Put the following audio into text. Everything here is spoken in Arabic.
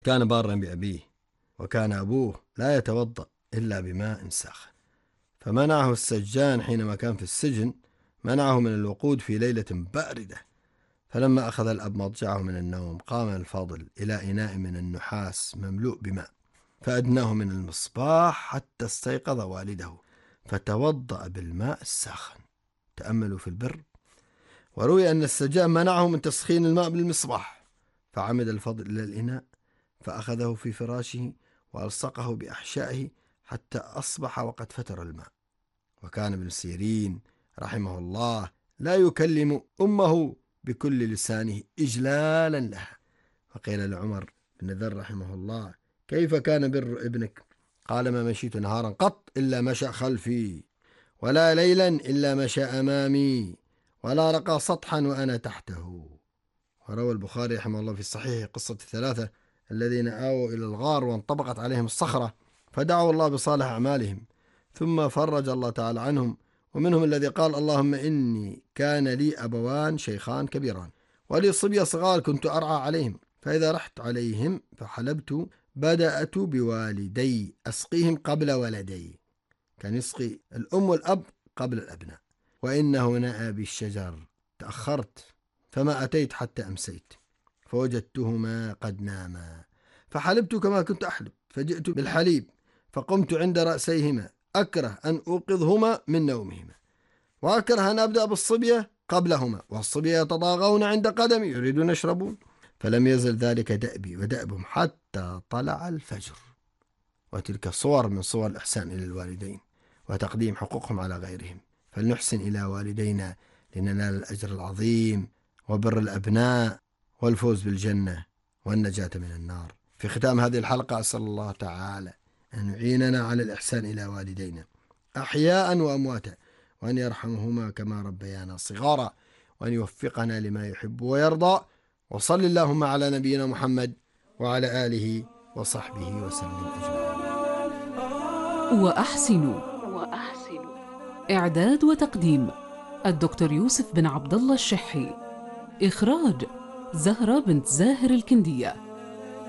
كان بارا بأبيه، وكان أبوه لا يتوضأ إلا بماء ساخن، فمنعه السجان حينما كان في السجن، منعه من الوقود في ليلة باردة. فلما أخذ الأب مضجعه من النوم، قام الفاضل إلى إناء من النحاس مملوء بماء، فأدناه من المصباح حتى استيقظ والده، فتوضأ بالماء الساخن. تأملوا في البر. وروي أن السجان منعه من تسخين الماء بالمصباح، فعمد الفضل إلى الإناء، فأخذه في فراشه وألصقه بأحشائه حتى أصبح وقد فتر الماء. وكان ابن سيرين رحمه الله لا يكلم أمه بكل لسانه إجلالا لها. فقيل لعمر بن ذر رحمه الله: كيف كان بر ابنك؟ قال: ما مشيت نهارا قط إلا مشى خلفي، ولا ليلا إلا مشى أمامي، ولا رقى سطحا وأنا تحته. وروى البخاري رحمه الله في الصحيح قصة الثلاثة الذين آووا إلى الغار وانطبقت عليهم الصخرة، فدعوا الله بصالح أعمالهم، ثم فرج الله تعالى عنهم. ومنهم الذي قال: اللهم إني كان لي أبوان شيخان كبيران، ولي صبية صغار كنت أرعى عليهم، فإذا رحت عليهم فحلبت بدأت بوالدي أسقيهم قبل ولدي. كان يسقي الأم والأب قبل الأبناء. وإنه نأى بالشجر، تأخرت فما أتيت حتى أمسيت، فوجدتهما قد ناما، فحلبت كما كنت أحلب، فجئت بالحليب فقمت عند رأسيهما، أكره أن أوقظهما من نومهما، وأكره أن أبدأ بالصبية قبلهما، والصبية يتضاغون عند قدمي يريدون يشربون. فلم يزل ذلك دأبي ودأبهم حتى طلع الفجر. وتلك صور من صور الإحسان إلى الوالدين وتقديم حقوقهم على غيرهم. فلنحسن إلى والدينا لننال الأجر العظيم وبر الأبناء والفوز بالجنة والنجاة من النار. في ختام هذه الحلقة أسأل الله تعالى أن يعيننا على الإحسان إلى والدينا أحياء وأمواتا، وأن يرحمهما كما ربيانا صغارا، وأن يوفقنا لما يحب ويرضى. وصل اللهم على نبينا محمد وعلى آله وصحبه وسلم أجمعين. وأحسنوا. إعداد وتقديم الدكتور يوسف بن عبد الله الشحي. إخراج زهرة بنت زاهر الكندية.